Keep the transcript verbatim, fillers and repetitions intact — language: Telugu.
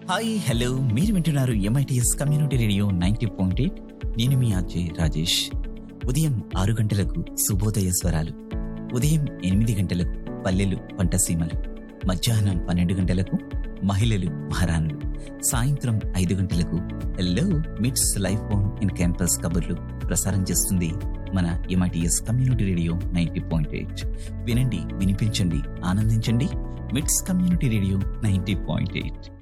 హాయ్ హలో మీరు వింటున్నారు MITS community radio ninety point eight. నేను మీ అజయ్ రాజేష్. ఉదయం ఆరు గంటలకు శుభోదయ స్వరాలు, ఉదయం ఎనిమిది గంటలకు పల్లెలు పంటసీమలు, మధ్యాహ్నం పన్నెండు గంటలకు మహిళలు మహారాణులు, సాయంత్రం ఐదు గంటలకు హలో మిట్స్ లైఫ్ ఆన్ ఇన్ క్యాంపస్ కబుర్లు ప్రసారం చేస్తుంది మన MITS community radio ninety point eight. వినండి, వినిపించండి, ఆనందించండి. మిట్స్ community radio ninety point eight.